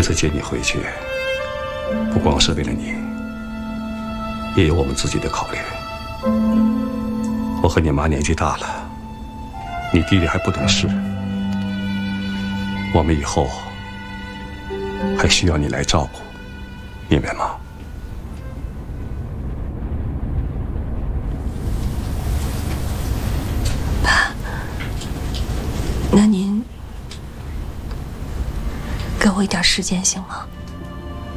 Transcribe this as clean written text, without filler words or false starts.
次接你回去，不光是为了你，也有我们自己的考虑。我和你妈年纪大了，你弟弟还不懂事，我们以后还需要你来照顾，明白吗？ 爸，那您给我一点时间行吗？